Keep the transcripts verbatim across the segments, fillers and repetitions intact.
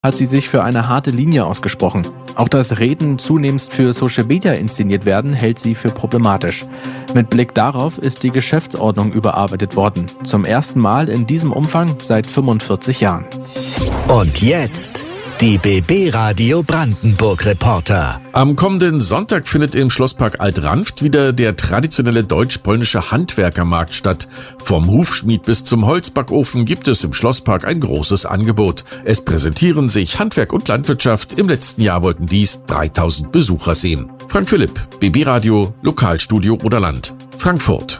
hat sie sich für eine harte Linie ausgesprochen. Auch dass Reden zunehmend für Social Media inszeniert werden, hält sie für problematisch. Mit Blick darauf ist die Geschäftsordnung überarbeitet worden. Zum ersten Mal in diesem Umfang seit fünfundvierzig Jahren. Und jetzt die B B-Radio Brandenburg-Reporter. Am kommenden Sonntag findet im Schlosspark Alt-Ranft wieder der traditionelle deutsch-polnische Handwerkermarkt statt. Vom Hufschmied bis zum Holzbackofen gibt es im Schlosspark ein großes Angebot. Es präsentieren sich Handwerk und Landwirtschaft. Im letzten Jahr wollten dies dreitausend Besucher sehen. Frank Philipp, B B-Radio, Lokalstudio Oderland, Frankfurt.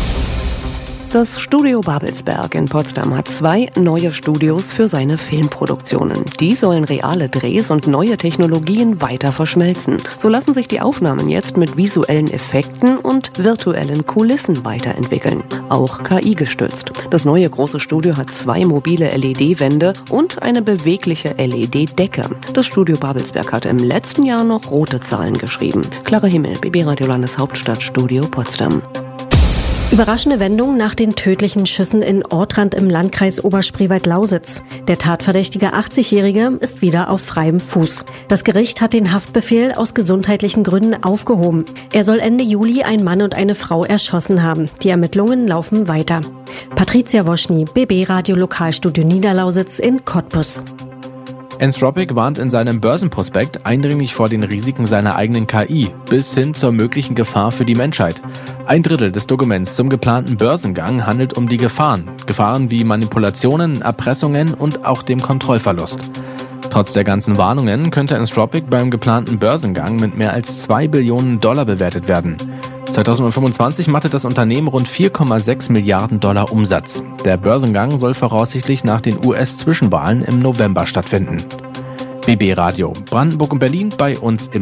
Das Studio Babelsberg in Potsdam hat zwei neue Studios für seine Filmproduktionen. Die sollen reale Drehs und neue Technologien weiter verschmelzen. So lassen sich die Aufnahmen jetzt mit visuellen Effekten und virtuellen Kulissen weiterentwickeln. Auch K I gestützt. Das neue große Studio hat zwei mobile L E D-Wände und eine bewegliche L E D-Decke. Das Studio Babelsberg hat im letzten Jahr noch rote Zahlen geschrieben. Clara Himmel, B B-Radio Landeshauptstadtstudio Potsdam. Überraschende Wendung nach den tödlichen Schüssen in Ortrand im Landkreis Oberspreewald-Lausitz. Der tatverdächtige achtzigjährige ist wieder auf freiem Fuß. Das Gericht hat den Haftbefehl aus gesundheitlichen Gründen aufgehoben. Er soll Ende Juli einen Mann und eine Frau erschossen haben. Die Ermittlungen laufen weiter. Patricia Woschny, B B-Radio Lokalstudio Niederlausitz in Cottbus. Anthropic warnt in seinem Börsenprospekt eindringlich vor den Risiken seiner eigenen K I bis hin zur möglichen Gefahr für die Menschheit. Ein Drittel des Dokuments zum geplanten Börsengang handelt um die Gefahren. Gefahren wie Manipulationen, Erpressungen und auch dem Kontrollverlust. Trotz der ganzen Warnungen könnte Anthropic beim geplanten Börsengang mit mehr als zwei Billionen Dollar bewertet werden. zweitausendfünfundzwanzig machte das Unternehmen rund vier Komma sechs Milliarden Dollar Umsatz. Der Börsengang soll voraussichtlich nach den U S-Zwischenwahlen im November stattfinden. B B-Radio Brandenburg und Berlin bei uns im